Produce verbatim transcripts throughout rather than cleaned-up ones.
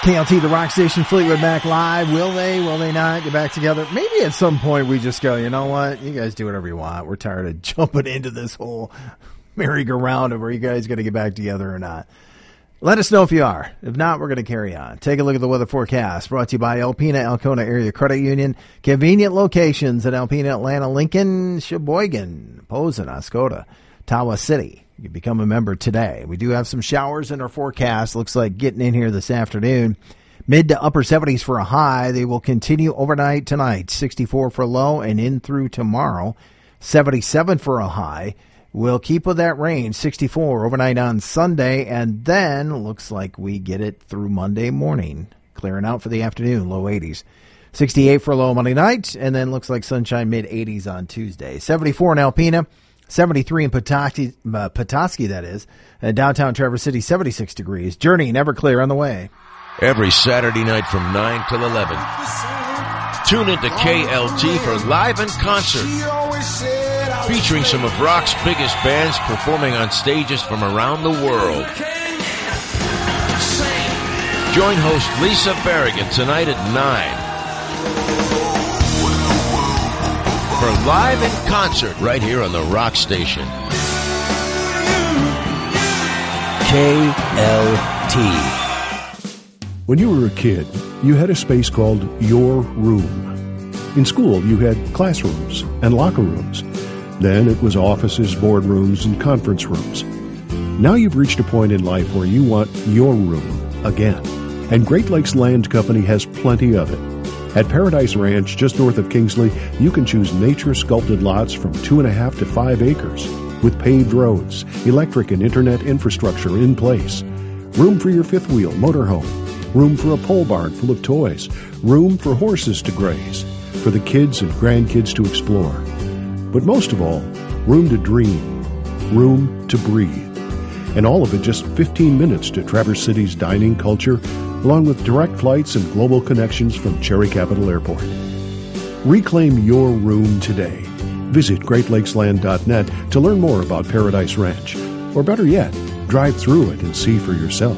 K L T, the Rock Station, Fleetwood Mac live. Will they, will they not get back together? Maybe at some point we just go, you know what? You guys do whatever you want. We're tired of jumping into this whole merry-go-round of are you guys going to get back together or not. Let us know if you are. If not, we're going to carry on. Take a look at the weather forecast brought to you by Alpena Alcona Area Credit Union. Convenient locations at Alpena, Atlanta, Lincoln, Sheboygan, Posen, Oscoda, Tawa City. You can become a member today. We do have some showers in our forecast. Looks like getting in here this afternoon. Mid to upper seventies for a high. They will continue overnight tonight. sixty-four for a low and in through tomorrow. seventy-seven for a high. We'll keep with that range. sixty-four overnight on Sunday. And then looks like we get it through Monday morning. Clearing out for the afternoon. Low eighties. sixty-eight for a low Monday night. And then looks like sunshine mid eighties on Tuesday. seventy-four in Alpena. seventy-three in Petoskey, uh, Petoskey that is. Uh, downtown Traverse City, seventy-six degrees. Journey, Everclear on the way. Every Saturday night from nine till eleven. Tune into K L T for Live in Concert, featuring some of rock's biggest bands performing on stages from around the world. Join host Lisa Berrigan tonight at nine. For Live in Concert right here on the Rock Station. K L T. When you were a kid, you had a space called your room. In school, you had classrooms and locker rooms. Then it was offices, boardrooms, and conference rooms. Now you've reached a point in life where you want your room again. And Great Lakes Land Company has plenty of it. At Paradise Ranch, just north of Kingsley, you can choose nature-sculpted lots from two and a half to five acres, with paved roads, electric and internet infrastructure in place, room for your fifth wheel motorhome, room for a pole barn full of toys, room for horses to graze, for the kids and grandkids to explore. But most of all, room to dream, room to breathe. And all of it just fifteen minutes to Traverse City's dining culture, along with direct flights and global connections from Cherry Capital Airport. Reclaim your room today. Visit great lakes land dot net to learn more about Paradise Ranch. Or better yet, drive through it and see for yourself.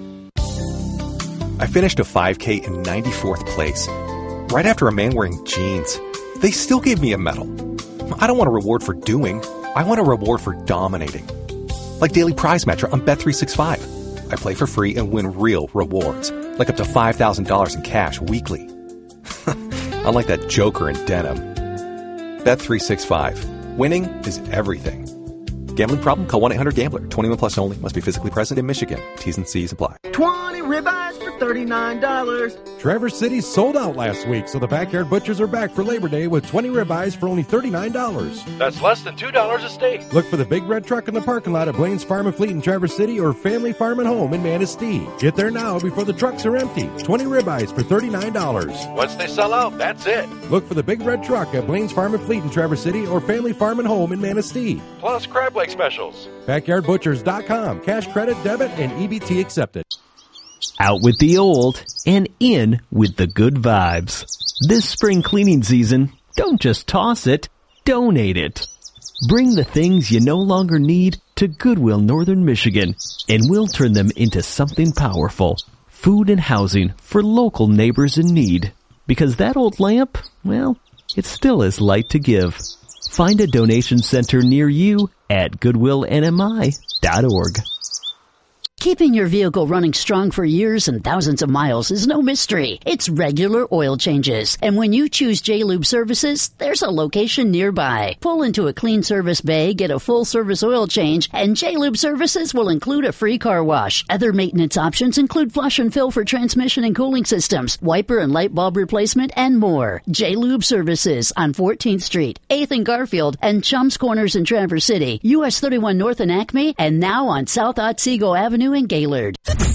I finished a five K in ninety-fourth place, right after a man wearing jeans. They still gave me a medal. I don't want a reward for doing. I want a reward for dominating. Like Daily Prize Matcher on Bet three sixty-five. I play for free and win real rewards, like up to five thousand dollars in cash weekly. Unlike that joker in denim. Bet three sixty-five. Winning is everything. Gambling problem? Call one eight hundred gambler. twenty-one plus only. Must be physically present in Michigan. T's and C's apply. twenty ribeyes for thirty-nine dollars. Traverse City sold out last week, so the Backyard Butchers are back for Labor Day with twenty ribeyes for only thirty-nine dollars. That's less than two dollars a steak. Look for the big red truck in the parking lot at Blaine's Farm and Fleet in Traverse City or Family Farm and Home in Manistee. Get there now before the trucks are empty. twenty ribeyes for thirty-nine dollars. Once they sell out, that's it. Look for the big red truck at Blaine's Farm and Fleet in Traverse City or Family Farm and Home in Manistee. Plus crab leg specials. backyard butchers dot com. Cash, credit, debit, and E B T accepted. Out with the old and in with the good vibes. This spring cleaning season, don't just toss it, donate it. Bring the things you no longer need to Goodwill Northern Michigan, and we'll turn them into something powerful. Food and housing for local neighbors in need. Because that old lamp, well, it still is light to give. Find a donation center near you at goodwill n m i dot org. Keeping your vehicle running strong for years and thousands of miles is no mystery. It's regular oil changes. And when you choose J-Lube Services, there's a location nearby. Pull into a clean service bay, get a full service oil change, and J-Lube Services will include a free car wash. Other maintenance options include flush and fill for transmission and cooling systems, wiper and light bulb replacement, and more. J-Lube Services on fourteenth Street, eighth and Garfield, and Chums Corners in Traverse City, U S thirty-one North in Acme, and now on South Otsego Avenue in Gaylord.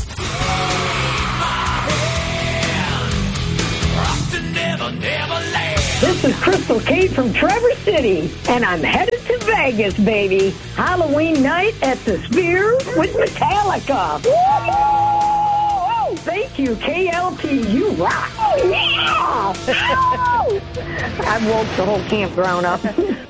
This is Crystal Kate from Traverse City, and I'm headed to Vegas, baby. Halloween night at the Sphere with Metallica. Woo-hoo! Thank you, K L T. You rock. Oh, yeah! I woke the whole campground up.